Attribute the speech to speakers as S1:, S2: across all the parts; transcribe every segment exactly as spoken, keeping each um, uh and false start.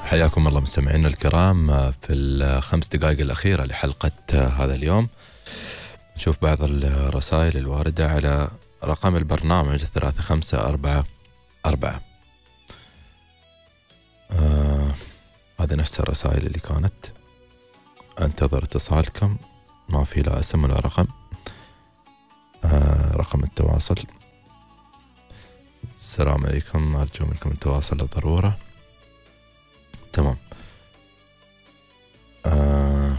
S1: حياكم الله مستمعينا الكرام في الخمس دقائق الأخيرة لحلقة هذا اليوم. نشوف بعض الرسائل الواردة على رقم البرنامج ثلاثة خمسة أربعة أربعة. آه هذه نفس الرسائل اللي كانت. انتظر اتصالكم، ما في لا اسم ولا رقم. آه رقم التواصل. السلام عليكم، أرجو منكم التواصل للضرورة. تمام. آه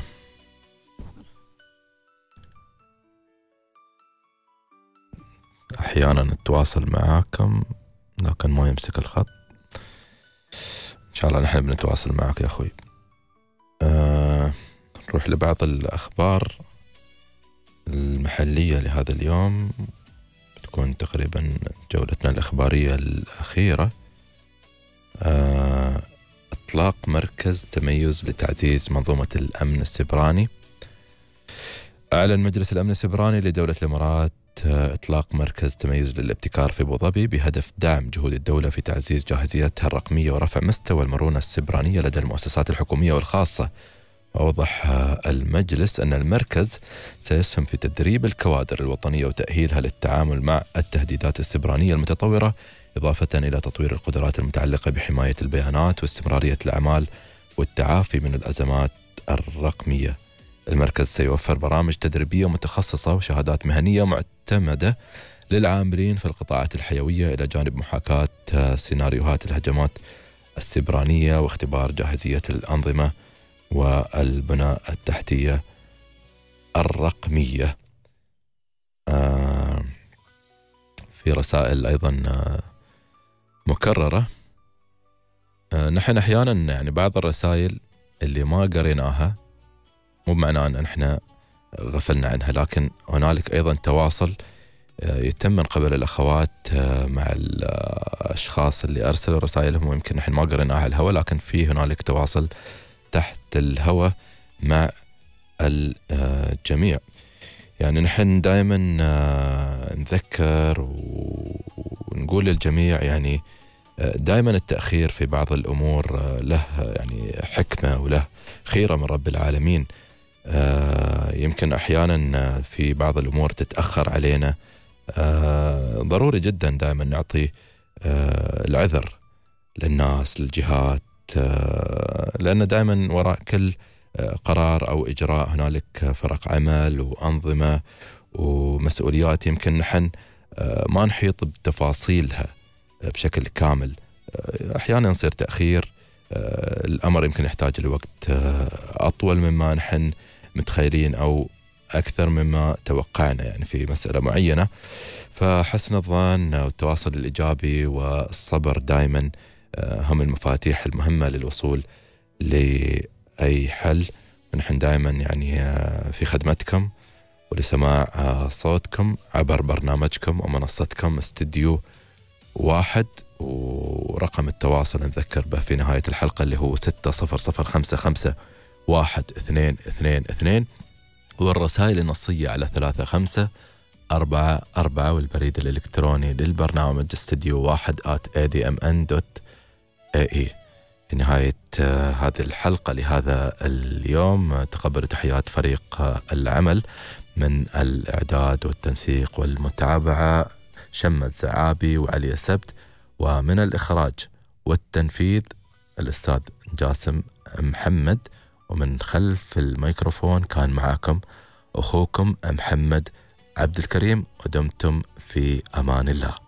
S1: أحيانا نتواصل معاكم لكن ما يمسك الخط. إن شاء الله نحن بنتواصل معك يا أخوي. آه نروح لبعض الأخبار المحلية لهذا اليوم، تكون تقريبا جولتنا الإخبارية الأخيرة. آه إطلاق مركز تميز لتعزيز منظومة الأمن السيبراني. أعلن مجلس الأمن السيبراني لدولة الإمارات إطلاق مركز تميز للابتكار في أبو ظبي بهدف دعم جهود الدولة في تعزيز جاهزيتها الرقمية ورفع مستوى المرونة السيبرانية لدى المؤسسات الحكومية والخاصة. وأوضح المجلس أن المركز سيسهم في تدريب الكوادر الوطنية وتأهيلها للتعامل مع التهديدات السيبرانية المتطورة، إضافة إلى تطوير القدرات المتعلقة بحماية البيانات واستمرارية الأعمال والتعافي من الأزمات الرقمية. المركز سيوفر برامج تدريبية متخصصة وشهادات مهنية معتمدة للعاملين في القطاعات الحيوية، إلى جانب محاكاة سيناريوهات الهجمات السيبرانية واختبار جاهزية الأنظمة والبناء التحتية الرقمية. آه في رسائل أيضا آه مكررة. آه نحن أحيانا يعني بعض الرسائل اللي ما قريناها مو بمعنى أن احنا غفلنا عنها، لكن هنالك أيضا تواصل يتم من قبل الأخوات مع الأشخاص اللي أرسلوا رسائلهم، ويمكن نحن ما قريناها على الهواء، لكن في هنالك تواصل تحت الهواء مع الجميع. يعني نحن دائما نذكر ونقول للجميع يعني دائما التأخير في بعض الأمور له يعني حكمة وله خيرة من رب العالمين. آه يمكن أحيانا في بعض الأمور تتأخر علينا. آه ضروري جدا دائما نعطي آه العذر للناس للجهات، آه لأن دائما وراء كل آه قرار أو إجراء هنالك فرق عمل وأنظمة ومسؤوليات يمكن نحن آه ما نحيط بتفاصيلها بشكل كامل. آه أحيانا يصير تأخير، آه الأمر يمكن يحتاج لوقت آه أطول مما نحن متخيلين أو أكثر مما توقعنا يعني في مسألة معينة. فحسن الظن والتواصل الإيجابي والصبر دائما هم المفاتيح المهمة للوصول لأي حل. ونحن دائما يعني في خدمتكم ولسماع صوتكم عبر برنامجكم ومنصتكم استديو واحد، ورقم التواصل نذكر به في نهاية الحلقة اللي هو ستة صفر صفر خمسة خمسة واحد اثنين اثنين اثنين، والرسائل النصية على ثلاثة خمسة أربعة أربعة، والبريد الإلكتروني للبرنامج استديو واحد آت إيه دي إم إن دوت إيه إي. في نهاية آه هذه الحلقة لهذا اليوم آه تقبلوا تحيات فريق آه العمل من الإعداد والتنسيق والمتابعة شمة الزعابي وعلي سبت، ومن الإخراج والتنفيذ الأستاذ جاسم محمد، ومن خلف الميكروفون كان معكم أخوكم محمد عبد الكريم، ودمتم في أمان الله.